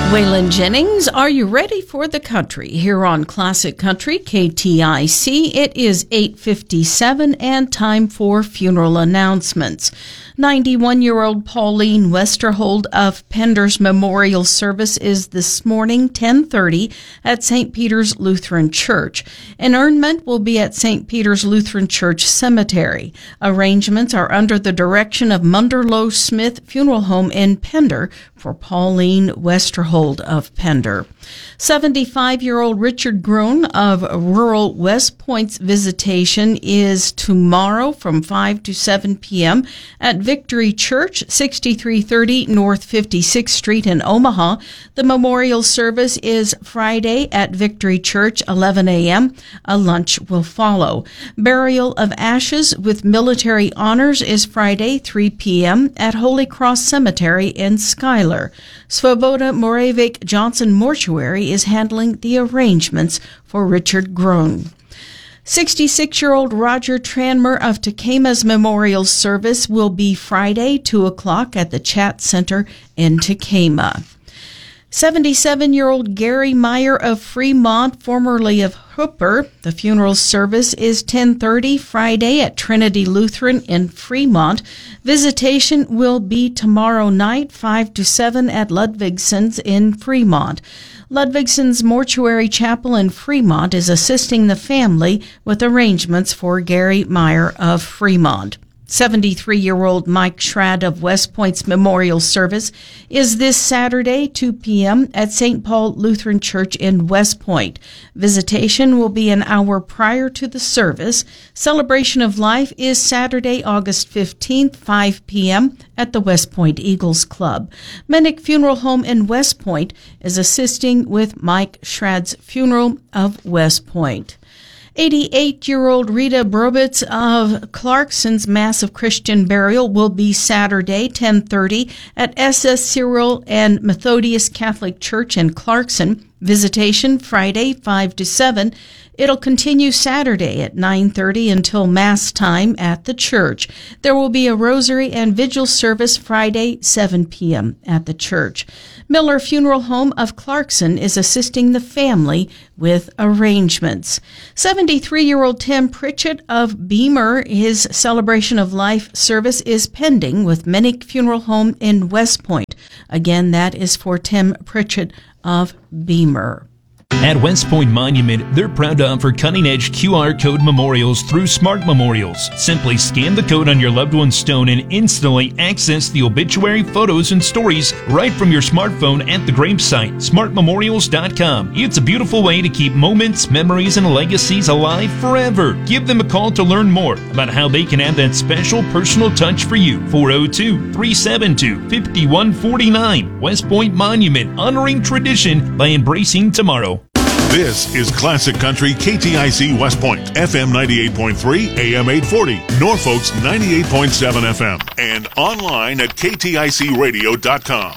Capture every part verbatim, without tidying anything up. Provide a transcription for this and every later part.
Waylon Jennings, are you ready for the country? Here on Classic Country, K T I C, it is eight fifty-seven and time for funeral announcements. ninety-one-year-old Pauline Westerhold of Pender's memorial service is this morning, ten thirty, at Saint Peter's Lutheran Church. Interment will be at Saint Peter's Lutheran Church Cemetery. Arrangements are under the direction of Munderloh Smith Funeral Home in Pender for Pauline Westerhold of Pender. seventy-five-year-old Richard Groen of rural West Point's visitation is tomorrow from five to seven p.m. at Victory Church, sixty-three thirty North fifty-sixth Street in Omaha. The memorial service is Friday at Victory Church, eleven a.m. A lunch will follow. Burial of ashes with military honors is Friday, three p.m. at Holy Cross Cemetery in Schuyler. Svoboda Moravec Johnson Mortuary is handling the arrangements for Richard Groen. sixty-six-year-old Roger Tranmer of Tequema's memorial service will be Friday, two o'clock at the Chat Center in Tequema. seventy-seven-year-old Gary Meyer of Fremont, formerly of Hooper. The funeral service is ten thirty Friday at Trinity Lutheran in Fremont. Visitation will be tomorrow night, five to seven at Ludvigson's in Fremont. Ludvigson's Mortuary Chapel in Fremont is assisting the family with arrangements for Gary Meyer of Fremont. seventy-three-year-old Mike Schrad of West Point's memorial service is this Saturday, two p.m. at Saint Paul Lutheran Church in West Point. Visitation will be an hour prior to the service. Celebration of Life is Saturday, August fifteenth, five p.m. at the West Point Eagles Club. Menick Funeral Home in West Point is assisting with Mike Schrad's funeral of West Point. eighty-eight-year-old Rita Brobitz of Clarkson's massive Christian burial will be Saturday, ten thirty, at S S Cyril and Methodius Catholic Church in Clarkson. Visitation Friday, five to seven. It'll continue Saturday at nine thirty until Mass time at the church. There will be a rosary and vigil service Friday, seven p.m. at the church. Miller Funeral Home of Clarkson is assisting the family with arrangements. seventy-three-year-old Tim Pritchett of Beamer, his Celebration of Life service is pending with Menick Funeral Home in West Point. Again, that is for Tim Pritchett of Beamer. At West Point Monument, they're proud to offer cutting-edge Q R code memorials through Smart Memorials. Simply scan the code on your loved one's stone and instantly access the obituary, photos, and stories right from your smartphone at the gravesite, smart memorials dot com. It's a beautiful way to keep moments, memories, and legacies alive forever. Give them a call to learn more about how they can add that special personal touch for you. four oh two, three seven two, five one four nine. West Point Monument, honoring tradition by embracing tomorrow. This is Classic Country K T I C West Point, F M ninety-eight point three, A M eight forty, Norfolk's ninety-eight point seven F M, and online at K T I C radio dot com.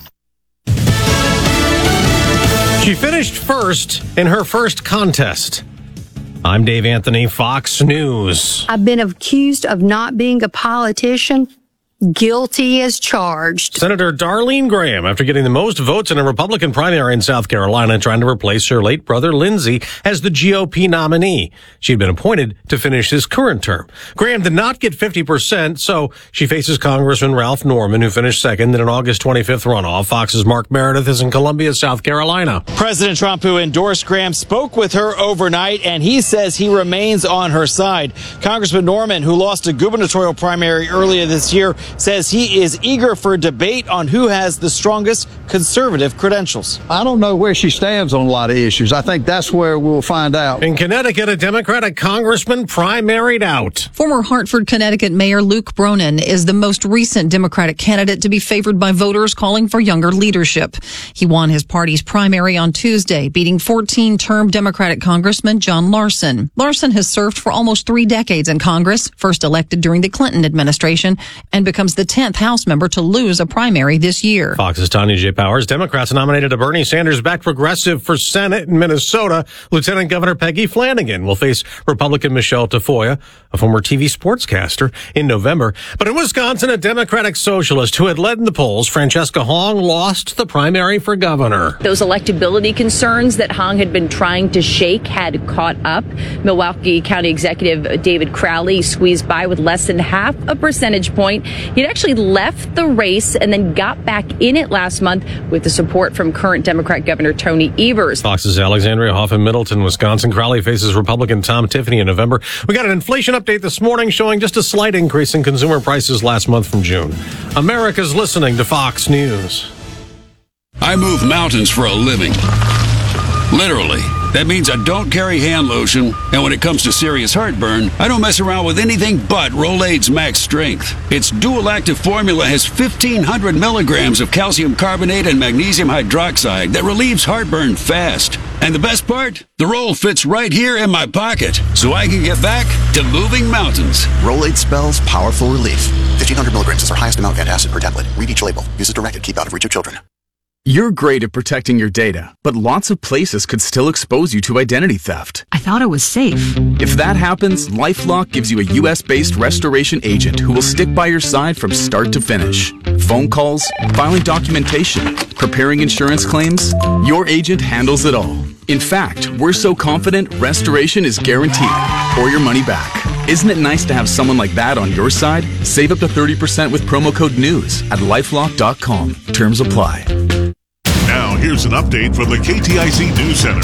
She finished first in her first contest. I'm Dave Anthony, Fox News. I've been accused of not being a politician. Guilty as charged. Senator Darlene Graham, after getting the most votes in a Republican primary in South Carolina, trying to replace her late brother Lindsey as the G O P nominee. She had been appointed to finish his current term. Graham did not get fifty percent, so she faces Congressman Ralph Norman, who finished second in an August twenty-fifth runoff. Fox's Mark Meredith is in Columbia, South Carolina. President Trump, who endorsed Graham, spoke with her overnight, and he says he remains on her side. Congressman Norman, who lost a gubernatorial primary earlier this year, says he is eager for a debate on who has the strongest conservative credentials. I don't know where she stands on a lot of issues. I think that's where we'll find out. In Connecticut, a Democratic congressman primaried out. Former Hartford, Connecticut Mayor Luke Bronin is the most recent Democratic candidate to be favored by voters calling for younger leadership. He won his party's primary on Tuesday, beating fourteen-term Democratic Congressman John Larson. Larson has served for almost three decades in Congress, first elected during the Clinton administration, and become becomes the tenth House member to lose a primary this year. Fox's Tanya J. Powers. Democrats nominated a Bernie Sanders-backed progressive for Senate in Minnesota. Lieutenant Governor Peggy Flanagan will face Republican Michelle Tafoya, a former T V sportscaster, in November. But in Wisconsin, a Democratic socialist who had led in the polls, Francesca Hong, lost the primary for governor. Those electability concerns that Hong had been trying to shake had caught up. Milwaukee County Executive David Crowley squeezed by with less than half a percentage point. He'd actually left the race and then got back in it last month with the support from current Democrat Governor Tony Evers. Fox's Alexandria Hoff in Middleton, Wisconsin. Crowley faces Republican Tom Tiffany in November. We got an inflation update this morning showing just a slight increase in consumer prices last month from June. America's listening to Fox News. I move mountains for a living. Literally. That means I don't carry hand lotion, and when it comes to serious heartburn, I don't mess around with anything but Rolaids Max Strength. Its dual-active formula has fifteen hundred milligrams of calcium carbonate and magnesium hydroxide that relieves heartburn fast. And the best part? The roll fits right here in my pocket, so I can get back to moving mountains. Rolaids spells powerful relief. fifteen hundred milligrams is our highest amount of antacid per tablet. Read each label. Use as directed. Keep out of reach of children. You're great at protecting your data, but lots of places could still expose you to identity theft. I thought it was safe. If that happens, LifeLock gives you a U S-based restoration agent who will stick by your side from start to finish. Phone calls, filing documentation, preparing insurance claims, your agent handles it all. In fact, we're so confident restoration is guaranteed or your money back. Isn't it nice to have someone like that on your side? Save up to thirty percent with promo code NEWS at lifelock dot com. Terms apply. Now, here's an update from the K T I C News Center.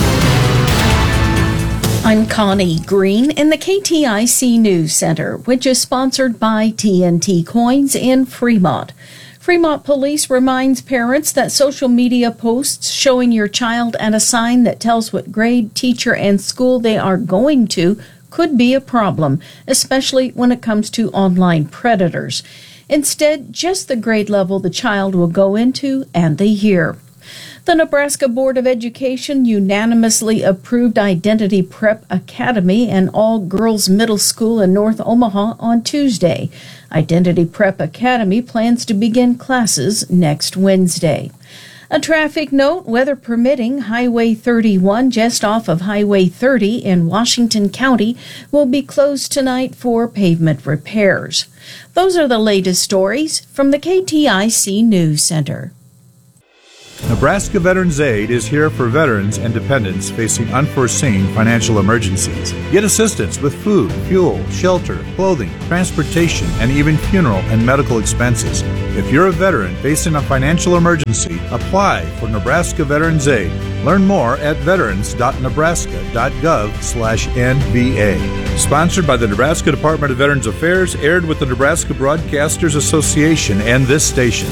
I'm Connie Green in the K T I C News Center, which is sponsored by T N T Coins in Fremont. Fremont Police reminds parents that social media posts showing your child at a sign that tells what grade, teacher, and school they are going to could be a problem, especially when it comes to online predators. Instead, just the grade level the child will go into and the year. The Nebraska Board of Education unanimously approved Identity Prep Academy, an all-girls middle school in North Omaha, on Tuesday. Identity Prep Academy plans to begin classes next Wednesday. A traffic note, weather permitting, Highway thirty-one just off of Highway thirty in Washington County will be closed tonight for pavement repairs. Those are the latest stories from the K T I C News Center. Nebraska Veterans Aid is here for veterans and dependents facing unforeseen financial emergencies. Get assistance with food, fuel, shelter, clothing, transportation, and even funeral and medical expenses. If you're a veteran facing a financial emergency, apply for Nebraska Veterans Aid. Learn more at veterans dot nebraska dot gov slash N V A. Sponsored by the Nebraska Department of Veterans Affairs, aired with the Nebraska Broadcasters Association and this station.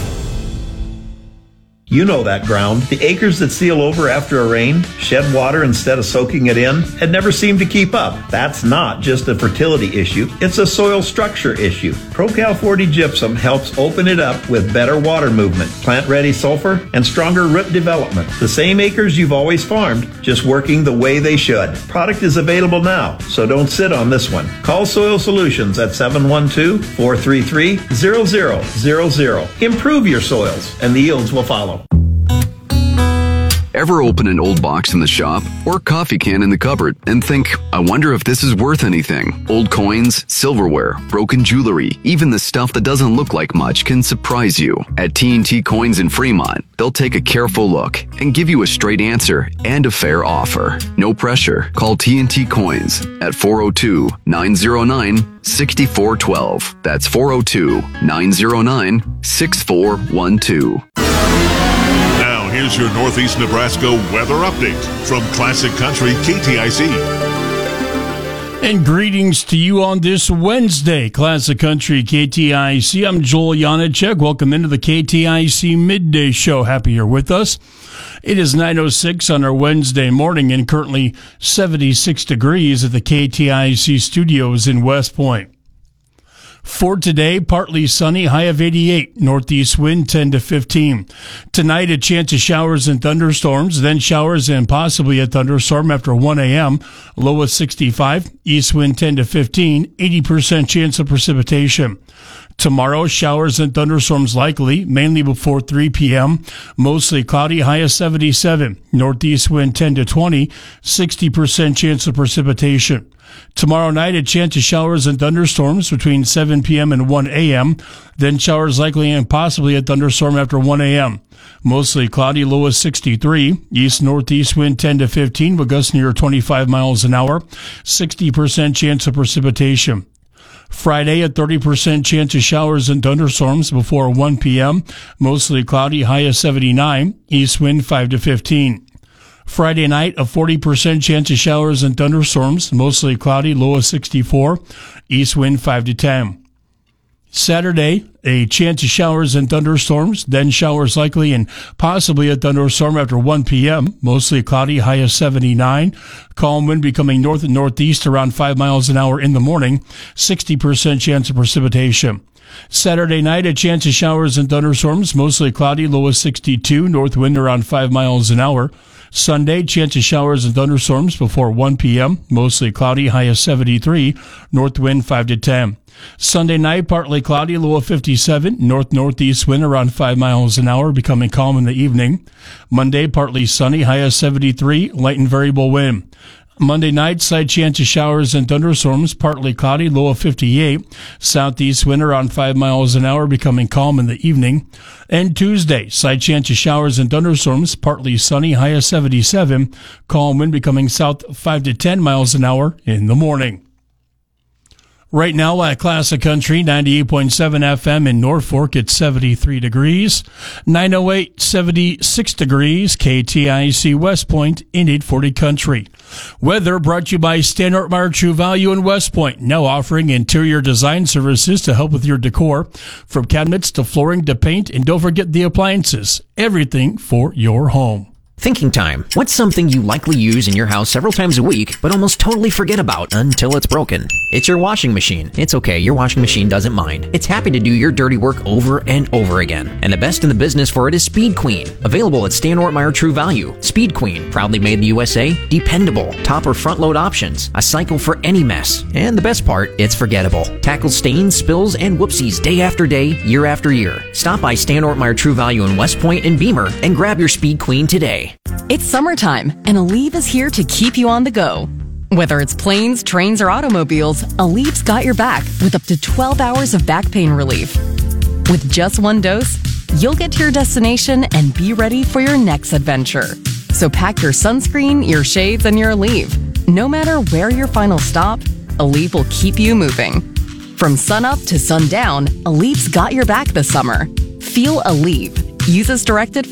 You know that ground. The acres that seal over after a rain, shed water instead of soaking it in, had never seemed to keep up. That's not just a fertility issue, it's a soil structure issue. ProCal forty Gypsum helps open it up with better water movement, plant-ready sulfur, and stronger root development. The same acres you've always farmed, just working the way they should. Product is available now, so don't sit on this one. Call Soil Solutions at seven one two, four three three, zero zero zero zero. Improve your soils, and the yields will follow. Ever open an old box in the shop or coffee can in the cupboard and think, I wonder if this is worth anything? Old coins, silverware, broken jewelry, even the stuff that doesn't look like much can surprise you. At T N T Coins in Fremont, they'll take a careful look and give you a straight answer and a fair offer. No pressure. Call T N T Coins at four oh two, nine oh nine, six four one two. That's four oh two, nine oh nine, six four one two. Here's your Northeast Nebraska weather update from Classic Country K T I C. And greetings to you on this Wednesday, Classic Country K T I C. I'm Joel Janacek. Welcome into the K T I C Midday Show. Happy you're with us. It is nine oh six on our Wednesday morning and currently seventy-six degrees at the K T I C studios in West Point. For today, partly sunny, high of eighty-eight, northeast wind ten to fifteen. Tonight, a chance of showers and thunderstorms, then showers and possibly a thunderstorm after one a.m., low of sixty-five, east wind ten to fifteen, eighty percent chance of precipitation. Tomorrow, showers and thunderstorms likely, mainly before three p.m., mostly cloudy, high of seventy-seven, northeast wind ten to twenty, sixty percent chance of precipitation. Tomorrow night, a chance of showers and thunderstorms between seven p.m. and one a.m., then showers likely and possibly a thunderstorm after one a.m. Mostly cloudy, low of sixty-three, east-northeast wind ten to fifteen, with gusts near twenty-five miles an hour, sixty percent chance of precipitation. Friday, a thirty percent chance of showers and thunderstorms before one p.m., mostly cloudy, high of seventy-nine, east wind five to fifteen. Friday night, a forty percent chance of showers and thunderstorms, mostly cloudy, low of sixty-four, east wind five to ten. Saturday, a chance of showers and thunderstorms, then showers likely and possibly a thunderstorm after one p.m., mostly cloudy, high of seventy-nine. Calm wind becoming north and northeast around five miles an hour in the morning, sixty percent chance of precipitation. Saturday night, a chance of showers and thunderstorms, mostly cloudy, low of sixty-two, north wind around five miles an hour. Sunday, chance of showers and thunderstorms before one p.m., mostly cloudy, high of seventy-three, north wind five to ten. Sunday night, partly cloudy, low of fifty-seven, north-northeast wind around five miles an hour, becoming calm in the evening. Monday, partly sunny, high of seventy-three, light and variable wind. Monday night, slight chance of showers and thunderstorms, partly cloudy, low of fifty-eight, southeast wind around five miles an hour, becoming calm in the evening. And Tuesday, slight chance of showers and thunderstorms, partly sunny, high of seventy-seven, calm wind becoming south five to ten miles an hour in the morning. Right now at Classic Country, ninety-eight point seven F M in Norfolk, it's seventy-three degrees. nine oh eight, seventy-six degrees. K T I C West Point in eight forty Country. Weather brought to you by Stan Ortmeyer True Value in West Point, now offering interior design services to help with your decor. From cabinets to flooring to paint, and don't forget the appliances. Everything for your home. Thinking time. What's something you likely use in your house several times a week, but almost totally forget about until it's broken? It's your washing machine. It's okay, your washing machine doesn't mind. It's happy to do your dirty work over and over again. And the best in the business for it is Speed Queen. Available at Stan Ortmeyer True Value. Speed Queen, proudly made in the U S A, dependable, top or front load options, a cycle for any mess. And the best part, it's forgettable. Tackles stains, spills, and whoopsies day after day, year after year. Stop by Stan Ortmeyer True Value in West Point and Beamer and grab your Speed Queen today. It's summertime, and Aleve is here to keep you on the go. Whether it's planes, trains, or automobiles, Aleve's got your back with up to twelve hours of back pain relief. With just one dose, you'll get to your destination and be ready for your next adventure. So pack your sunscreen, your shades, and your Aleve. No matter where your final stop, Aleve will keep you moving. From sunup to sundown, Aleve's got your back this summer. Feel Aleve. Use as directed